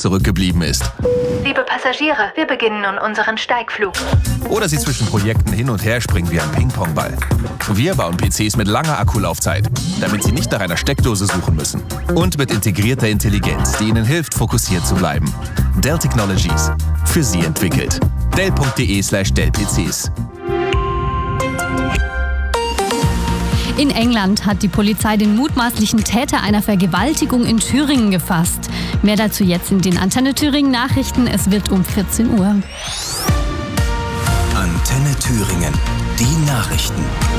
zurückgeblieben ist. Liebe Passagiere, wir beginnen nun unseren Steigflug. Oder sie zwischen Projekten hin und her springen wie ein Ping-Pong-Ball. Wir bauen PCs mit langer Akkulaufzeit, damit Sie nicht nach einer Steckdose suchen müssen. Und mit integrierter Intelligenz, die Ihnen hilft, fokussiert zu bleiben. Dell Technologies. Für Sie entwickelt. Dell.de/Dell-PCs. In England hat die Polizei den mutmaßlichen Täter einer Vergewaltigung in Thüringen gefasst. Mehr dazu jetzt in den Antenne Thüringen Nachrichten. Es wird um 14 Uhr. Antenne Thüringen, die Nachrichten.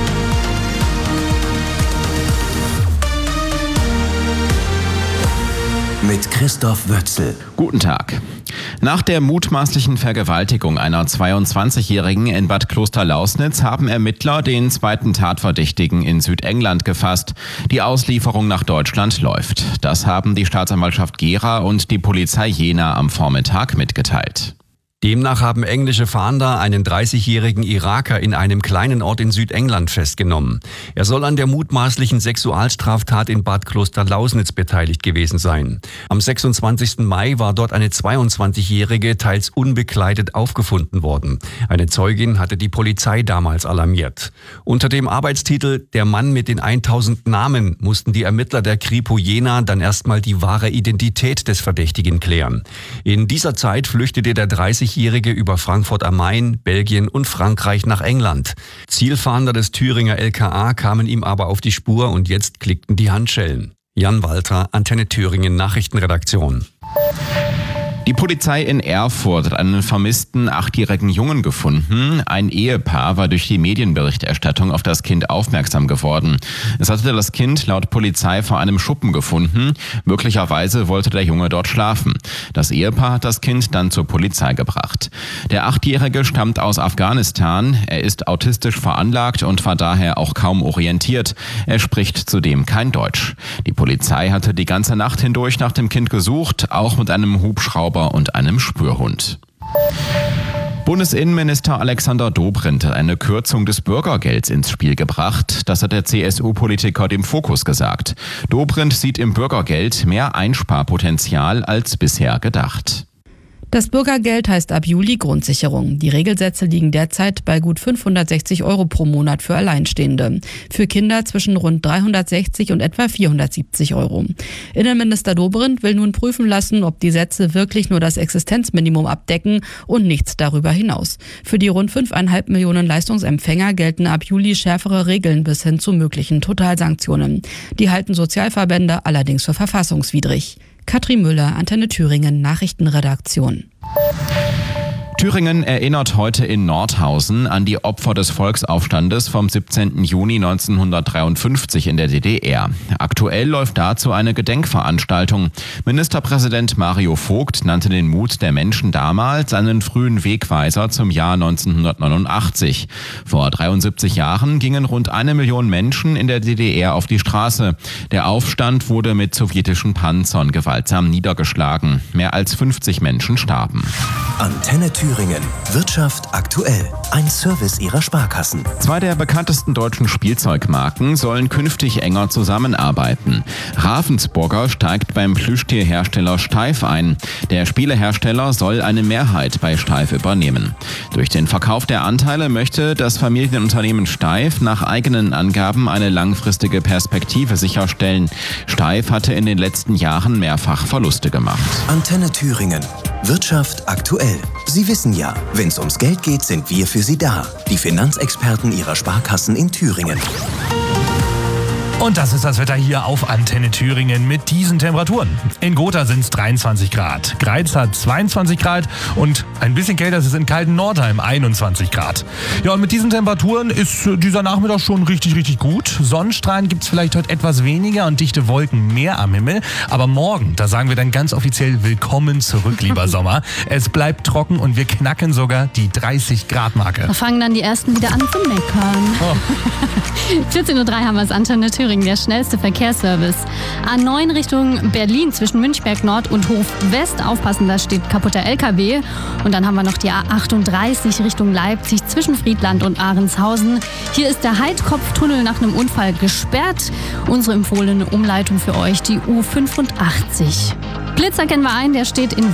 Mit Christoph Wötzel. Guten Tag. Nach der mutmaßlichen Vergewaltigung einer 22-Jährigen in Bad Klosterlausnitz haben Ermittler den zweiten Tatverdächtigen in Südengland gefasst. Die Auslieferung nach Deutschland läuft. Das haben die Staatsanwaltschaft Gera und die Polizei Jena am Vormittag mitgeteilt. Demnach haben englische Fahnder einen 30-jährigen Iraker in einem kleinen Ort in Südengland festgenommen. Er soll an der mutmaßlichen Sexualstraftat in Bad Klosterlausnitz beteiligt gewesen sein. Am 26. Mai war dort eine 22-jährige teils unbekleidet aufgefunden worden. Eine Zeugin hatte die Polizei damals alarmiert. Unter dem Arbeitstitel »Der Mann mit den 1000 Namen« mussten die Ermittler der Kripo Jena dann erstmal die wahre Identität des Verdächtigen klären. In dieser Zeit flüchtete der 30-Jährige über Frankfurt am Main, Belgien und Frankreich nach England. Zielfahnder des Thüringer LKA kamen ihm aber auf die Spur und jetzt klickten die Handschellen. Jan Walter, Antenne Thüringen Nachrichtenredaktion. Die Polizei in Erfurt hat einen vermissten 8-jährigen Jungen gefunden. Ein Ehepaar war durch die Medienberichterstattung auf das Kind aufmerksam geworden. Es hatte das Kind laut Polizei vor einem Schuppen gefunden. Möglicherweise wollte der Junge dort schlafen. Das Ehepaar hat das Kind dann zur Polizei gebracht. Der 8-Jährige stammt aus Afghanistan. Er ist autistisch veranlagt und war daher auch kaum orientiert. Er spricht zudem kein Deutsch. Die Polizei hatte die ganze Nacht hindurch nach dem Kind gesucht, auch mit einem Hubschrauber und einem Spürhund. Bundesinnenminister Alexander Dobrindt hat eine Kürzung des Bürgergelds ins Spiel gebracht. Das hat der CSU-Politiker dem Fokus gesagt. Dobrindt sieht im Bürgergeld mehr Einsparpotenzial als bisher gedacht. Das Bürgergeld heißt ab Juli Grundsicherung. Die Regelsätze liegen derzeit bei gut 560 € pro Monat für Alleinstehende. Für Kinder zwischen rund 360 und etwa 470 €. Innenminister Dobrindt will nun prüfen lassen, ob die Sätze wirklich nur das Existenzminimum abdecken und nichts darüber hinaus. Für die rund 5,5 Millionen Leistungsempfänger gelten ab Juli schärfere Regeln bis hin zu möglichen Totalsanktionen. Die halten Sozialverbände allerdings für verfassungswidrig. Katrin Müller, Antenne Thüringen Nachrichtenredaktion. Thüringen erinnert heute in Nordhausen an die Opfer des Volksaufstandes vom 17. Juni 1953 in der DDR. Aktuell läuft dazu eine Gedenkveranstaltung. Ministerpräsident Mario Vogt nannte den Mut der Menschen damals einen frühen Wegweiser zum Jahr 1989. Vor 73 Jahren gingen rund 1 Million Menschen in der DDR auf die Straße. Der Aufstand wurde mit sowjetischen Panzern gewaltsam niedergeschlagen. Mehr als 50 Menschen starben. Antenne Thüringen. Wirtschaft aktuell. Ein Service ihrer Sparkassen. 2 der bekanntesten deutschen Spielzeugmarken sollen künftig enger zusammenarbeiten. Ravensburger steigt beim Plüschtierhersteller Steiff ein. Der Spielehersteller soll eine Mehrheit bei Steiff übernehmen. Durch den Verkauf der Anteile möchte das Familienunternehmen Steiff nach eigenen Angaben eine langfristige Perspektive sicherstellen. Steiff hatte in den letzten Jahren mehrfach Verluste gemacht. Antenne Thüringen. Wirtschaft aktuell. Sie wissen ja, wenn es ums Geld geht, sind wir für Sie da. Die Finanzexperten Ihrer Sparkassen in Thüringen. Und das ist das Wetter hier auf Antenne Thüringen mit diesen Temperaturen. In Gotha sind es 23 Grad, Greiz hat 22 Grad und ein bisschen kälter ist es in Kalten-Nordheim, 21 Grad. Ja, und mit diesen Temperaturen ist dieser Nachmittag schon richtig gut. Sonnenstrahlen gibt es vielleicht heute etwas weniger und dichte Wolken mehr am Himmel. Aber morgen, da sagen wir dann ganz offiziell willkommen zurück, lieber Sommer. Es bleibt trocken und wir knacken sogar die 30-Grad-Marke. Da fangen dann die ersten wieder an zu meckern. Oh. 14:03 Uhr haben wir es, Antenne Thüringen, der schnellste Verkehrsservice. A9 Richtung Berlin zwischen Münchberg Nord und Hof West. Aufpassen, da steht kaputter LKW. Und dann haben wir noch die A38 Richtung Leipzig zwischen Friedland und Ahrenshausen. Hier ist der Heidkopftunnel nach einem Unfall gesperrt. Unsere empfohlene Umleitung für euch, die U85. Blitzer kennen wir einen, der steht in